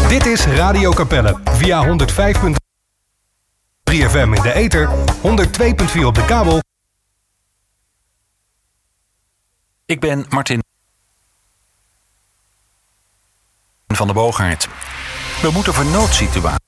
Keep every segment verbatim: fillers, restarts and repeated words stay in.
Dit is Radio Capelle via honderd vijf komma drie F M in de ether, honderd twee komma vier op de kabel. Ik ben Martin van der Boogaard. We moeten voor noodsituaties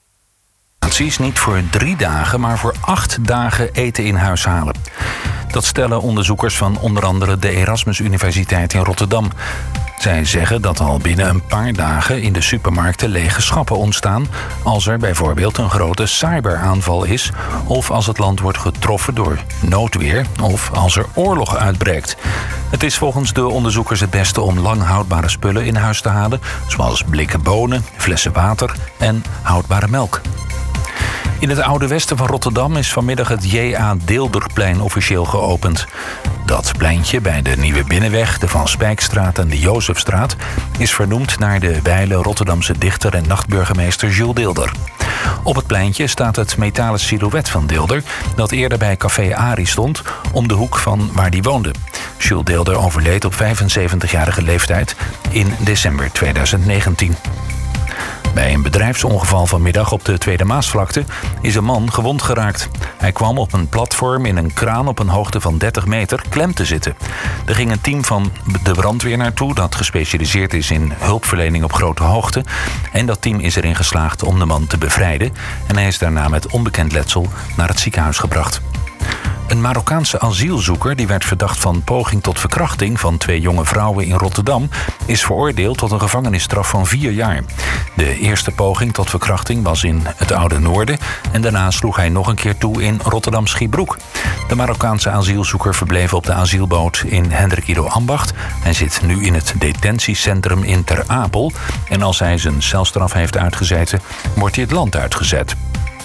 niet voor drie dagen, maar voor acht dagen eten in huis halen. Dat stellen onderzoekers van onder andere de Erasmus Universiteit in Rotterdam. Zij zeggen dat al binnen een paar dagen in de supermarkten lege schappen ontstaan als er bijvoorbeeld een grote cyberaanval is, of als het land wordt getroffen door noodweer, of als er oorlog uitbreekt. Het is volgens de onderzoekers het beste om lang houdbare spullen in huis te halen, zoals blikken bonen, flessen water en houdbare melk. In het oude westen van Rotterdam is vanmiddag het J A Deelderplein officieel geopend. Dat pleintje bij de Nieuwe Binnenweg, de Van Spijkstraat en de Jozefstraat is vernoemd naar de wijle Rotterdamse dichter en nachtburgemeester Jules Deelder. Op het pleintje staat het metalen silhouet van Deelder, dat eerder bij Café Arie stond, om de hoek van waar hij woonde. Jules Deelder overleed op vijfenzeventigjarige leeftijd in december tweeduizend negentien. Bij een bedrijfsongeval vanmiddag op de Tweede Maasvlakte is een man gewond geraakt. Hij kwam op een platform in een kraan op een hoogte van dertig meter klem te zitten. Er ging een team van de brandweer naartoe dat gespecialiseerd is in hulpverlening op grote hoogte. En dat team is erin geslaagd om de man te bevrijden. En hij is daarna met onbekend letsel naar het ziekenhuis gebracht. Een Marokkaanse asielzoeker die werd verdacht van poging tot verkrachting van twee jonge vrouwen in Rotterdam is veroordeeld tot een gevangenisstraf van vier jaar. De eerste poging tot verkrachting was in het Oude Noorden en daarna sloeg hij nog een keer toe in Rotterdam-Schiebroek. De Marokkaanse asielzoeker verbleef op de asielboot in Hendrik Ido Ambacht. Hij zit nu in het detentiecentrum in Ter Apel en als hij zijn celstraf heeft uitgezeten, wordt hij het land uitgezet.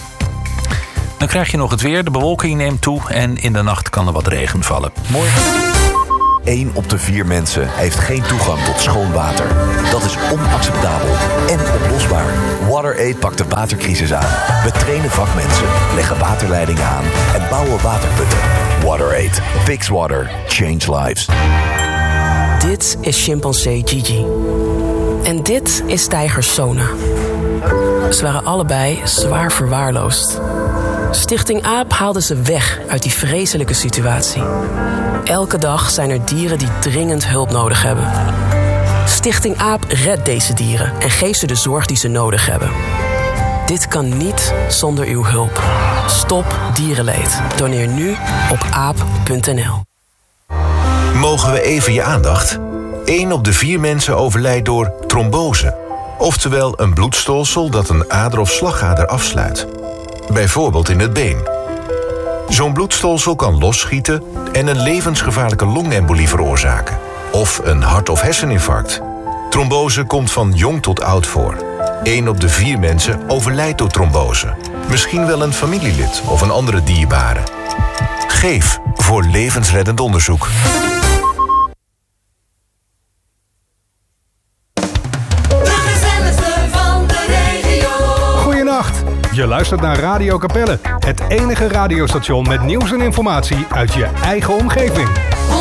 Dan krijg je nog het weer. De bewolking neemt toe en in de nacht kan er wat regen vallen. Morgen. Eén op de vier mensen heeft geen toegang tot schoon water. Dat is onacceptabel en oplosbaar. WaterAid pakt de watercrisis aan. We trainen vakmensen, leggen waterleidingen aan en bouwen waterputten. WaterAid. Fix water. Change lives. Dit is chimpansee Gigi. En dit is tijger Sona. Ze waren allebei zwaar verwaarloosd. Stichting AAP haalde ze weg uit die vreselijke situatie. Elke dag zijn er dieren die dringend hulp nodig hebben. Stichting AAP redt deze dieren en geeft ze de zorg die ze nodig hebben. Dit kan niet zonder uw hulp. Stop dierenleed. Doneer nu op aap punt n l. Mogen we even je aandacht? Eén op de vier mensen overlijdt door trombose. Oftewel een bloedstolsel dat een ader of slagader afsluit. Bijvoorbeeld in het been. Zo'n bloedstolsel kan losschieten en een levensgevaarlijke longembolie veroorzaken. Of een hart- of herseninfarct. Trombose komt van jong tot oud voor. Eén op de vier mensen overlijdt door trombose. Misschien wel een familielid of een andere dierbare. Geef voor levensreddend onderzoek. Je luistert naar Radio Capelle, het enige radiostation met nieuws en informatie uit je eigen omgeving.